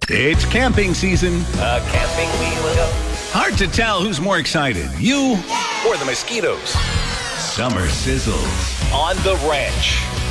It's camping season. Camping we will go. Hard to tell who's more excited, you Or the mosquitoes. Summer sizzles. On the ranch.